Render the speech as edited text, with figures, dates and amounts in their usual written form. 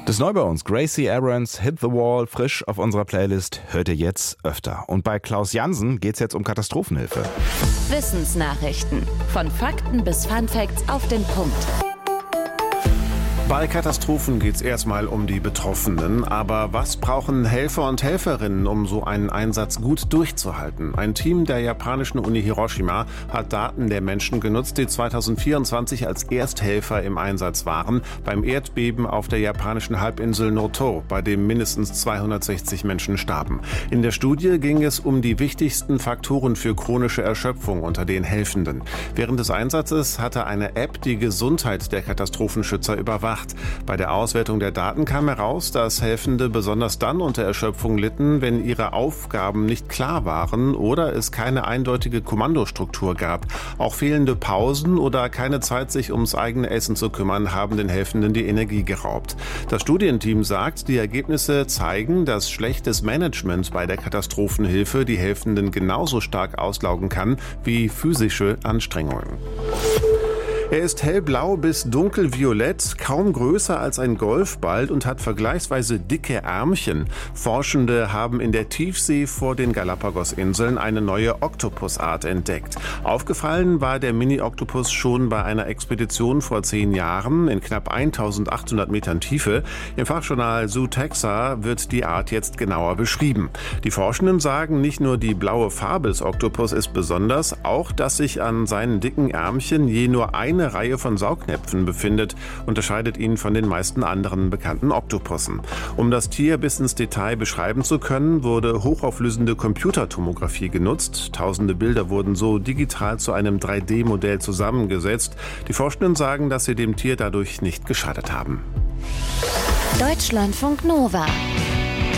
Das neu bei uns. Gracie Abrams, Hit the Wall, frisch auf unserer Playlist. Hört ihr jetzt öfter. Und bei Klaus Jansen geht's jetzt um Katastrophenhilfe. Wissensnachrichten. Von Fakten bis Funfacts auf den Punkt. Bei Katastrophen geht es erstmal um die Betroffenen. Aber was brauchen Helfer und Helferinnen, um so einen Einsatz gut durchzuhalten? Ein Team der japanischen Uni Hiroshima hat Daten der Menschen genutzt, die 2024 als Ersthelfer im Einsatz waren, beim Erdbeben auf der japanischen Halbinsel Noto, bei dem mindestens 260 Menschen starben. In der Studie ging es um die wichtigsten Faktoren für chronische Erschöpfung unter den Helfenden. Während des Einsatzes hatte eine App die Gesundheit der Katastrophenschützer überwacht. Bei der Auswertung der Daten kam heraus, dass Helfende besonders dann unter Erschöpfung litten, wenn ihre Aufgaben nicht klar waren oder es keine eindeutige Kommandostruktur gab. Auch fehlende Pausen oder keine Zeit, sich ums eigene Essen zu kümmern, haben den Helfenden die Energie geraubt. Das Studienteam sagt, die Ergebnisse zeigen, dass schlechtes Management bei der Katastrophenhilfe die Helfenden genauso stark auslaugen kann wie physische Anstrengungen. Er ist hellblau bis dunkelviolett, kaum größer als ein Golfball und hat vergleichsweise dicke Ärmchen. Forschende haben in der Tiefsee vor den Galapagos-Inseln eine neue Oktopusart entdeckt. Aufgefallen war der Mini-Oktopus schon bei einer Expedition vor 10 Jahren in knapp 1800 Metern Tiefe. Im Fachjournal Zootaxa wird die Art jetzt genauer beschrieben. Die Forschenden sagen, nicht nur die blaue Farbe des Oktopus ist besonders, auch dass sich an seinen dicken Ärmchen je nur eine Reihe von Saugnäpfen befindet, unterscheidet ihn von den meisten anderen bekannten Oktopussen. Um das Tier bis ins Detail beschreiben zu können, wurde hochauflösende Computertomographie genutzt. Tausende Bilder wurden so digital zu einem 3D-Modell zusammengesetzt. Die Forschenden sagen, dass sie dem Tier dadurch nicht geschadet haben. Deutschlandfunk Nova